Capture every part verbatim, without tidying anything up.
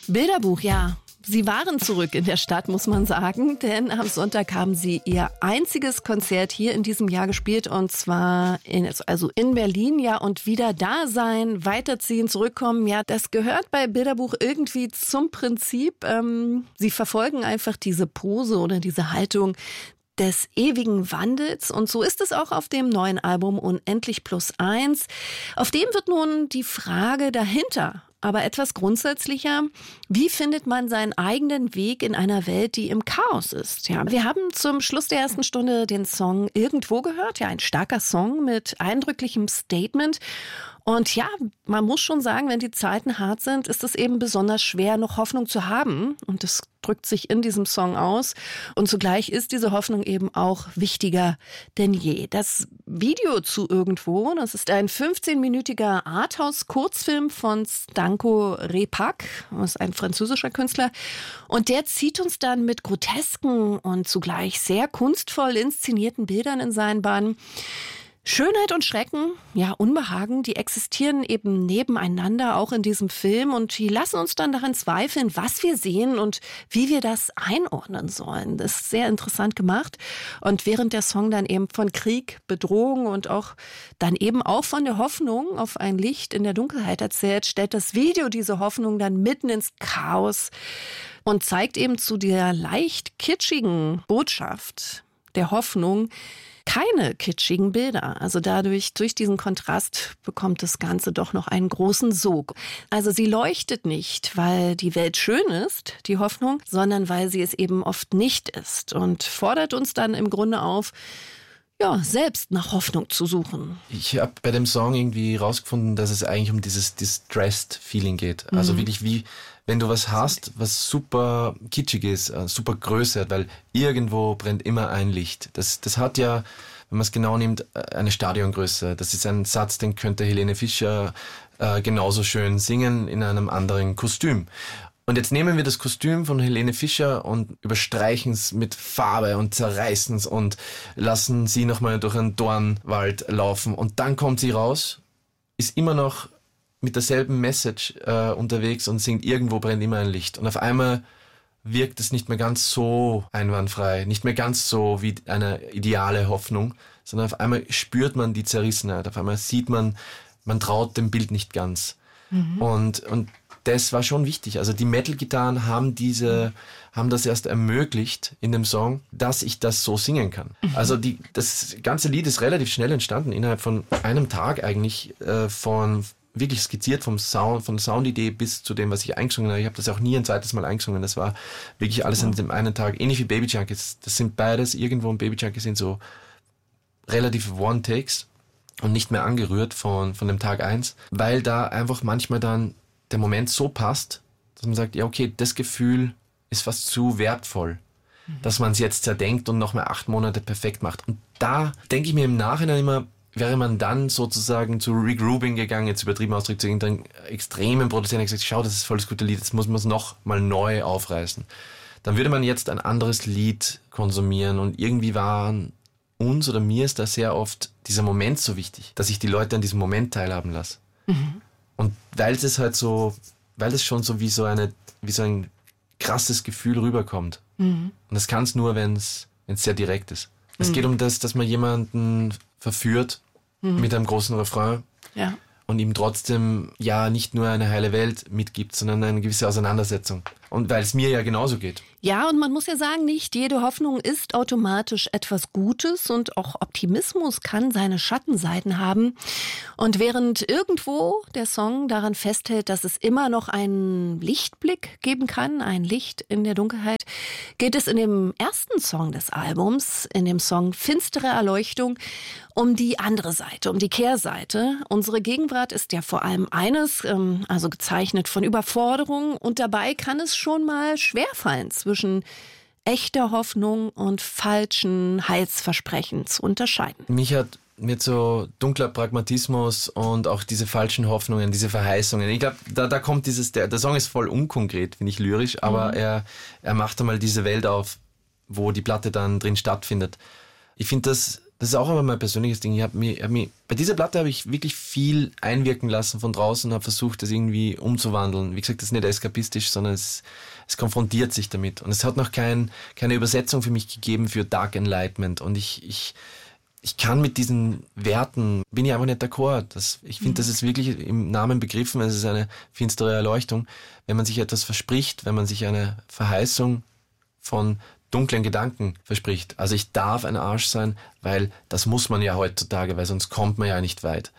Bilderbuch, ja. Sie waren zurück in der Stadt, muss man sagen, denn am Sonntag haben sie ihr einziges Konzert hier in diesem Jahr gespielt und zwar in, also in Berlin, ja, und wieder da sein, weiterziehen, zurückkommen, ja, das gehört bei Bilderbuch irgendwie zum Prinzip. Ähm, sie verfolgen einfach diese Pose oder diese Haltung des ewigen Wandels und so ist es auch auf dem neuen Album Unendlich plus eins. Auf dem wird nun die Frage dahinter, aber etwas grundsätzlicher, wie findet man seinen eigenen Weg in einer Welt, die im Chaos ist? Ja, wir haben zum Schluss der ersten Stunde den Song Irgendwo gehört, ja, ein starker Song mit eindrücklichem Statement. Und ja, man muss schon sagen, wenn die Zeiten hart sind, ist es eben besonders schwer, noch Hoffnung zu haben. Und das drückt sich in diesem Song aus. Und zugleich ist diese Hoffnung eben auch wichtiger denn je. Das Video zu Irgendwo, das ist ein fünfzehnminütiger Arthouse-Kurzfilm von Stanko Repak, das ist ein französischer Künstler. Und der zieht uns dann mit grotesken und zugleich sehr kunstvoll inszenierten Bildern in seinen Bann. Schönheit und Schrecken, ja, Unbehagen, die existieren eben nebeneinander, auch in diesem Film. Und die lassen uns dann daran zweifeln, was wir sehen und wie wir das einordnen sollen. Das ist sehr interessant gemacht. Und während der Song dann eben von Krieg, Bedrohung und auch dann eben auch von der Hoffnung auf ein Licht in der Dunkelheit erzählt, stellt das Video diese Hoffnung dann mitten ins Chaos und zeigt eben zu der leicht kitschigen Botschaft der Hoffnung keine kitschigen Bilder. Also dadurch, durch diesen Kontrast bekommt das Ganze doch noch einen großen Sog. Also sie leuchtet nicht, weil die Welt schön ist, die Hoffnung, sondern weil sie es eben oft nicht ist und fordert uns dann im Grunde auf, ja, selbst nach Hoffnung zu suchen. Ich habe bei dem Song irgendwie rausgefunden, dass es eigentlich um dieses Distressed Feeling geht. Also mhm. wirklich wie, wenn du was hast, was super kitschig ist, super Größe hat, weil irgendwo brennt immer ein Licht. Das, das hat ja, wenn man es genau nimmt, eine Stadiongröße. Das ist ein Satz, den könnte Helene Fischer äh, genauso schön singen in einem anderen Kostüm. Und jetzt nehmen wir das Kostüm von Helene Fischer und überstreichen es mit Farbe und zerreißen es und lassen sie nochmal durch einen Dornwald laufen. Und dann kommt sie raus, ist immer noch mit derselben Message äh, unterwegs und singt Irgendwo brennt immer ein Licht. Und auf einmal wirkt es nicht mehr ganz so einwandfrei, nicht mehr ganz so wie eine ideale Hoffnung, sondern auf einmal spürt man die Zerrissenheit, auf einmal sieht man, man traut dem Bild nicht ganz. Mhm. Und, und das war schon wichtig. Also die Metal-Gitarren haben diese, haben das erst ermöglicht in dem Song, dass ich das so singen kann. Mhm. Also die, das ganze Lied ist relativ schnell entstanden, innerhalb von einem Tag eigentlich, äh, von wirklich skizziert vom Sound, von der Soundidee bis zu dem, was ich eingesungen habe. Ich habe das auch nie ein zweites Mal eingesungen. Das war wirklich alles an dem einen Tag. Ähnlich wie Baby Junkies. Das sind beides, Irgendwo und Baby Junkies sind so relativ One-Takes und nicht mehr angerührt von, von dem Tag eins, weil da einfach manchmal dann der Moment so passt, dass man sagt, ja okay, das Gefühl ist fast zu wertvoll, mhm. dass man es jetzt zerdenkt und nochmal acht Monate perfekt macht. Und da denke ich mir im Nachhinein immer, wäre man dann sozusagen zu Rick Rubin gegangen, jetzt übertrieben ausgedrückt, zu irgendeinem extremen Produzenten und gesagt, schau, das ist voll das gute Lied, jetzt muss man es noch mal neu aufreißen. Dann würde man jetzt ein anderes Lied konsumieren und irgendwie waren uns oder mir ist da sehr oft dieser Moment so wichtig, dass ich die Leute an diesem Moment teilhaben lasse. Mhm. Und weil es halt so, weil es schon so wie so eine, wie so ein krasses Gefühl rüberkommt. Mhm. Und das kann es nur, wenn es sehr direkt ist. Mhm. Es geht um das, dass man jemanden verführt mhm. mit einem großen Refrain ja. und ihm trotzdem ja nicht nur eine heile Welt mitgibt, sondern eine gewisse Auseinandersetzung. Und weil es mir ja genauso geht. Ja, und man muss ja sagen, nicht jede Hoffnung ist automatisch etwas Gutes und auch Optimismus kann seine Schattenseiten haben. Und während Irgendwo der Song daran festhält, dass es immer noch einen Lichtblick geben kann, ein Licht in der Dunkelheit, geht es in dem ersten Song des Albums, in dem Song Finstere Erleuchtung, um die andere Seite, um die Kehrseite. Unsere Gegenwart ist ja vor allem eines, also gezeichnet von Überforderung und dabei kann es schon mal schwerfallen, zwischen echter Hoffnung und falschen Heilsversprechen zu unterscheiden. Mich hat mit so dunkler Pragmatismus und auch diese falschen Hoffnungen, diese Verheißungen. Ich glaube, da, da kommt dieses, der, der Song ist voll unkonkret, finde ich lyrisch, aber mhm. er, er macht einmal diese Welt auf, wo die Platte dann drin stattfindet. Ich finde das Das ist auch aber mein persönliches Ding. Ich hab mir, hab mir, bei dieser Platte habe ich wirklich viel einwirken lassen von draußen und habe versucht, das irgendwie umzuwandeln. Wie gesagt, das ist nicht eskapistisch, sondern es, es konfrontiert sich damit. Und es hat noch kein, keine Übersetzung für mich gegeben für Dark Enlightenment. Und ich, ich, ich kann mit diesen Werten, bin ich einfach nicht d'accord. Das, ich finde, mhm. das ist wirklich im Namen begriffen. Es ist eine finstere Erleuchtung. Wenn man sich etwas verspricht, wenn man sich eine Verheißung von dunklen Gedanken verspricht. Also ich darf ein Arsch sein, weil das muss man ja heutzutage, weil sonst kommt man ja nicht weit.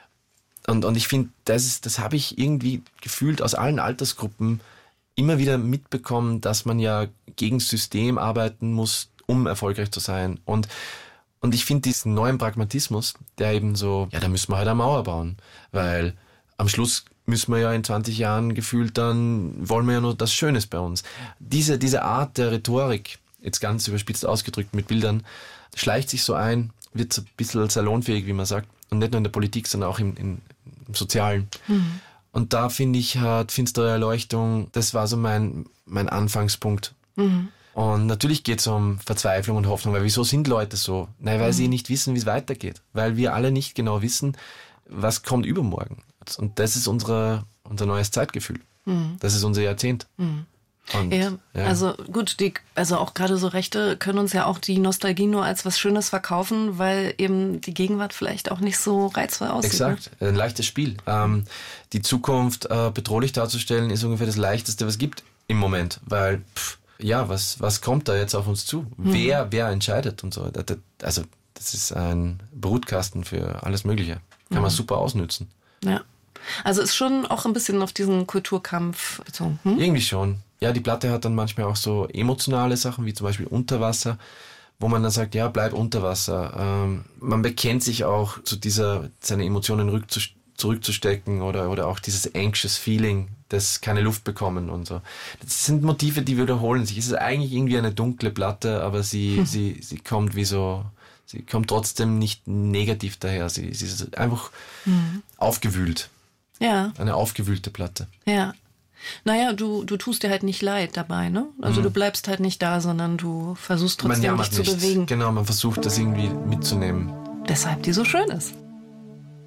Und, und ich finde, das ist, das habe ich irgendwie gefühlt aus allen Altersgruppen immer wieder mitbekommen, dass man ja gegen das System arbeiten muss, um erfolgreich zu sein. Und, und ich finde diesen neuen Pragmatismus, der eben so, ja, da müssen wir halt eine Mauer bauen, weil am Schluss müssen wir ja in zwanzig Jahren gefühlt, dann wollen wir ja nur das Schönes bei uns. Diese, diese Art der Rhetorik, jetzt ganz überspitzt ausgedrückt mit Bildern, schleicht sich so ein, wird so ein bisschen salonfähig, wie man sagt. Und nicht nur in der Politik, sondern auch im, im, im Sozialen. Mhm. Und da finde ich, hat finstere Erleuchtung, das war so mein, mein Anfangspunkt. Mhm. Und natürlich geht es um Verzweiflung und Hoffnung, weil wieso sind Leute so? Nein, weil mhm. sie nicht wissen, wie es weitergeht. Weil wir alle nicht genau wissen, was kommt übermorgen. Und das ist unsere, unser neues Zeitgefühl. Mhm. Das ist unser Jahrzehnt. Mhm. Und, ja, ja, also gut, die, also auch gerade so Rechte können uns ja auch die Nostalgie nur als was Schönes verkaufen, weil eben die Gegenwart vielleicht auch nicht so reizvoll aussieht. Exakt, ne? Ein leichtes Spiel. Ähm, die Zukunft äh, bedrohlich darzustellen, ist ungefähr das Leichteste, was es gibt im Moment, weil pff, ja, was, was kommt da jetzt auf uns zu? Mhm. Wer, wer entscheidet und so. Also das ist ein Brutkasten für alles Mögliche. Kann mhm. man super ausnützen. Ja. Also ist schon auch ein bisschen auf diesen Kulturkampf bezogen. Hm? Irgendwie schon. Ja, die Platte hat dann manchmal auch so emotionale Sachen, wie zum Beispiel Unterwasser, wo man dann sagt, ja, bleib unter Wasser. Ähm, man bekennt sich auch zu dieser, seine Emotionen rückzus- zurückzustecken oder, oder auch dieses anxious Feeling, das keine Luft bekommen und so. Das sind Motive, die wiederholen sich. Es ist eigentlich irgendwie eine dunkle Platte, aber sie, hm. sie, sie kommt wie so... Sie kommt trotzdem nicht negativ daher. Sie, sie ist einfach mhm. aufgewühlt. Ja. Eine aufgewühlte Platte. Ja. Naja, du, du tust dir halt nicht leid dabei, ne? Also mhm. du bleibst halt nicht da, sondern du versuchst trotzdem dich zu nicht. bewegen. Genau, man versucht das irgendwie mitzunehmen. Deshalb die so schön ist.